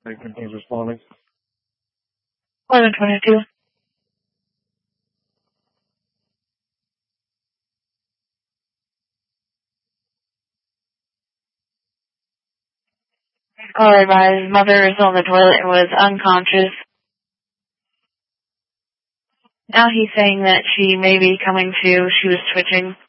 Who's responding? 1122. Caller advised mother is on the toilet and was unconscious. Now he's saying that she may be coming to. She was twitching.